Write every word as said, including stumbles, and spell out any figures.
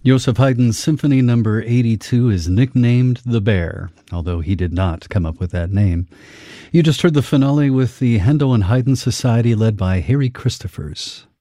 Joseph Haydn's Symphony Number eighty-two is nicknamed The Bear, although he did not come up with that name. You just heard the finale with the Handel and Haydn Society led by Harry Christophers.